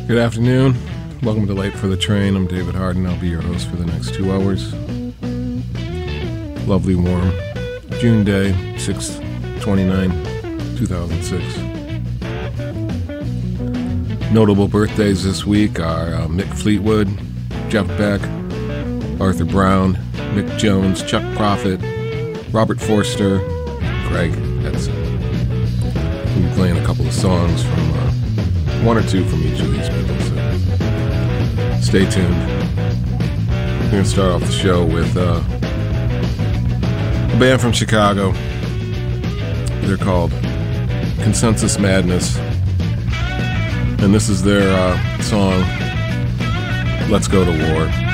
Good afternoon. Welcome to Late for the Train. I'm David Harden. I'll be your host for the next 2 hours. Lovely warm June day, 6/29, 2006. Notable birthdays this week are Mick Fleetwood, Jeff Beck, Arthur Brown, Mick Jones, Chuck Prophet, Robert Forster, Greg Edson. We'll be playing a couple of songs from one or two from each of these people, so stay tuned. We're going to start off the show with a band from Chicago. They're called Consensus Madness, and this is their song, Let's Go to War.